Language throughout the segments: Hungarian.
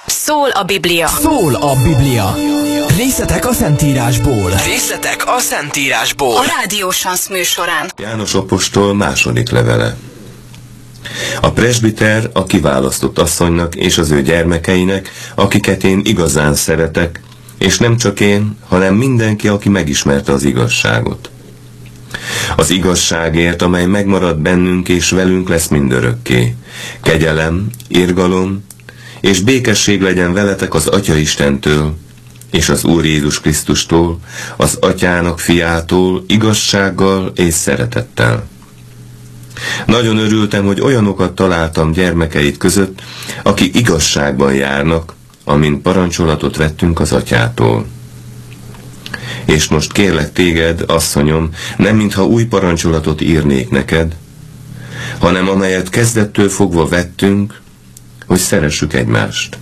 Szól a Biblia. Szól a Biblia. Részletek a Szentírásból. Részletek a Szentírásból. A Rádió Sansz műsorán. János apostol második levele. A presbiter a kiválasztott asszonynak és az ő gyermekeinek, akiket én igazán szeretek, és nem csak én, hanem mindenki, aki megismerte az igazságot. Az igazságért, amely megmarad bennünk és velünk lesz mindörökké. Kegyelem, irgalom és békesség legyen veletek az Atya Istentől és az Úr Jézus Krisztustól, az Atyának fiától, igazsággal és szeretettel. Nagyon örültem, hogy olyanokat találtam gyermekeit között, akik igazságban járnak, amint parancsolatot vettünk az Atyától. És most kérlek téged, asszonyom, nem mintha új parancsolatot írnék neked, hanem amelyet kezdettől fogva vettünk, hogy szeressük egymást.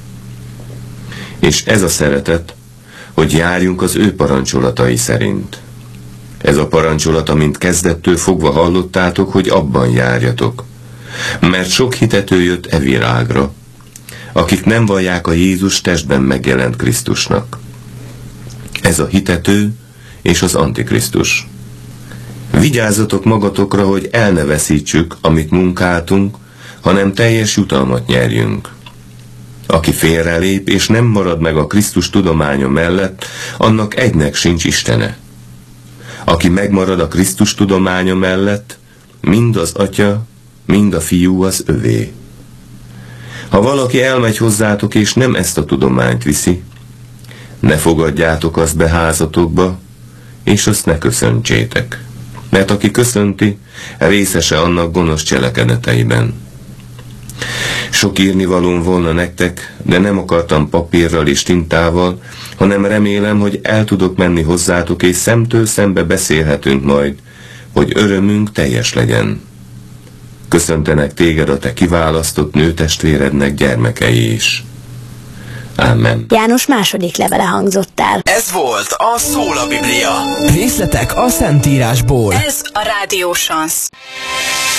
És ez a szeretet, hogy járjunk az ő parancsolatai szerint. Ez a parancsolat, amint kezdettől fogva hallottátok, hogy abban járjatok. Mert sok hitető jött e világra, akik nem vallják a Jézus testben megjelent Krisztusnak. Ez a hitető és az Antikrisztus. Vigyázzatok magatokra, hogy el ne veszítsük, amit munkáltunk, hanem teljes jutalmat nyerjünk. Aki félrelép és nem marad meg a Krisztus tudománya mellett, annak egynek sincs Istene. Aki megmarad a Krisztus tudománya mellett, mind az Atya, mind a Fiú az övé. Ha valaki elmegy hozzátok és nem ezt a tudományt viszi, ne fogadjátok azt be házatokba, és azt ne köszöntsétek. Mert aki köszönti, részese annak gonosz cselekedeteiben. Sok írnivalóm volna nektek, de nem akartam papírral és tintával, hanem remélem, hogy el tudok menni hozzátok, és szemtől szembe beszélhetünk majd, hogy örömünk teljes legyen. Köszöntenek téged a te kiválasztott nőtestvérednek gyermekei is. Ámen. János második levele hangzott el. Ez volt a Szól a Biblia. Részletek a Szentírásból. Ez a Rádió Sansz.